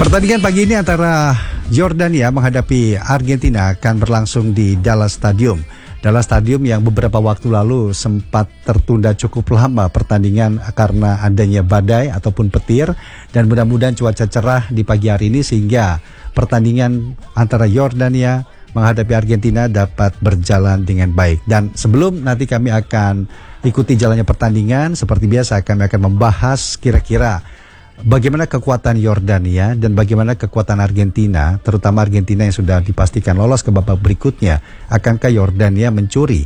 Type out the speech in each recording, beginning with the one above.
Pertandingan pagi ini antara Yordania menghadapi Argentina akan berlangsung di Dallas Stadium. Dallas Stadium yang beberapa waktu lalu sempat tertunda cukup lama pertandingan karena adanya badai ataupun petir, dan mudah-mudahan cuaca cerah di pagi hari ini sehingga pertandingan antara Yordania menghadapi Argentina dapat berjalan dengan baik. Dan sebelum nanti kami akan ikuti jalannya pertandingan, seperti biasa kami akan membahas kira-kira bagaimana kekuatan Yordania dan bagaimana kekuatan Argentina, terutama Argentina yang sudah dipastikan lolos ke babak berikutnya. Akankah Yordania mencuri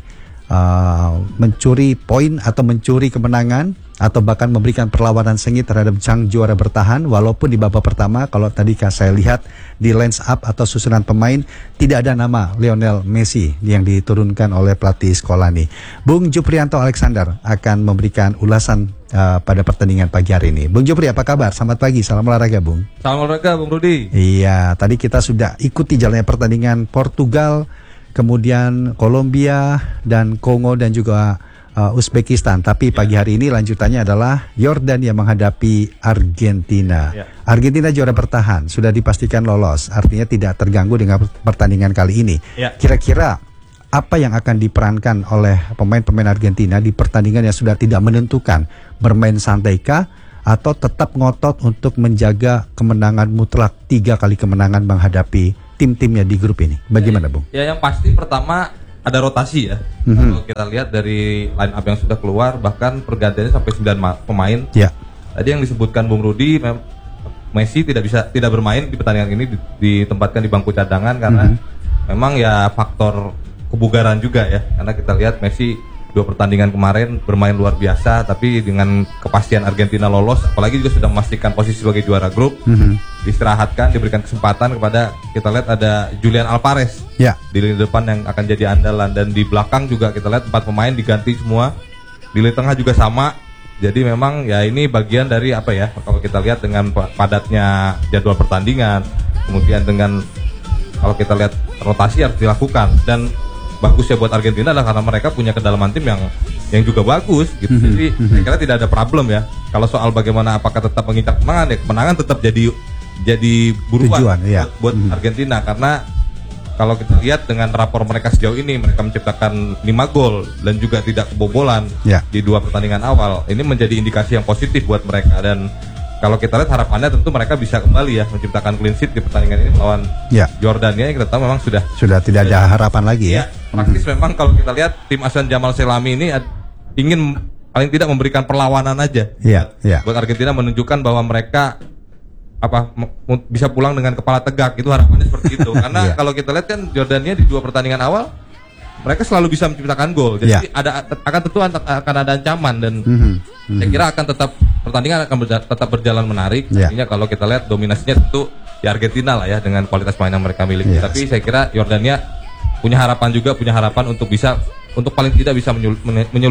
poin atau mencuri kemenangan, atau bahkan memberikan perlawanan sengit terhadap sang juara bertahan, walaupun di babak pertama kalau tadi saya lihat di lines up atau susunan pemain tidak ada nama Lionel Messi yang diturunkan oleh pelatih Scolani. Bung Juprianto Alexander akan memberikan ulasan pada pertandingan pagi hari ini. Bung Jupri, apa kabar? Selamat pagi, salam olahraga Bung. Salam olahraga Bung Rudi. Iya, tadi kita sudah ikuti jalannya pertandingan Portugal, kemudian Kolombia dan Kongo dan juga Uzbekistan. Tapi pagi hari ini lanjutannya adalah Yordania menghadapi Argentina. Argentina juara bertahan, sudah dipastikan lolos, artinya tidak terganggu dengan pertandingan kali ini. Kira-kira apa yang akan diperankan oleh pemain-pemain Argentina di pertandingan yang sudah tidak menentukan? Bermain santaikah atau tetap ngotot untuk menjaga kemenangan mutlak, 3 kali kemenangan menghadapi tim-timnya di grup ini? Bagaimana Bung? Ya, yang pasti pertama ada rotasi ya. Kalau kita lihat dari line up yang sudah keluar, bahkan pergantiannya sampai 9 pemain. Tadi yang disebutkan Bung Rudi, Messi tidak bermain di pertandingan ini, ditempatkan di bangku cadangan karena memang ya faktor kebugaran juga ya. Karena kita lihat Messi 2 pertandingan kemarin bermain luar biasa, tapi dengan kepastian Argentina lolos, apalagi juga sudah memastikan posisi sebagai juara grup, diistirahatkan, diberikan kesempatan kepada, kita lihat ada Julian Alvarez di lini depan yang akan jadi andalan, dan di belakang juga kita lihat 4 pemain diganti semua, di lini tengah juga sama. Jadi memang ya ini bagian dari apa ya, kalau kita lihat dengan padatnya jadwal pertandingan, kemudian dengan kalau kita lihat rotasi harus dilakukan, dan bagus ya buat Argentina adalah karena mereka punya kedalaman tim yang juga bagus gitu. Jadi saya kira tidak ada problem ya. Kalau soal bagaimana apakah tetap mengincar kemenangan, ya kemenangan tetap jadi buruan tujuan, buat Argentina, karena kalau kita lihat dengan rapor mereka sejauh ini, mereka menciptakan 5 gol dan juga tidak kebobolan di 2 pertandingan awal. Ini menjadi indikasi yang positif buat mereka, dan kalau kita lihat harapannya tentu mereka bisa kembali ya menciptakan clean sheet di pertandingan ini melawan Yordania yang kita tahu memang sudah tidak ada harapan lagi ya. Praktis memang kalau kita lihat tim asuhan Jamal Selami ini ingin paling tidak memberikan perlawanan aja buat Argentina, menunjukkan bahwa mereka bisa pulang dengan kepala tegak. Itu harapannya seperti itu. Karena kalau kita lihat kan Yordania di 2 pertandingan awal mereka selalu bisa menciptakan gol. Jadi akan ada ancaman, dan saya kira akan tetap pertandingan akan tetap berjalan menarik. Artinya kalau kita lihat dominasinya tentu di Argentina lah ya, dengan kualitas main yang mereka miliki. Tapi saya kira Yordania punya harapan untuk bisa, untuk paling tidak bisa menyulut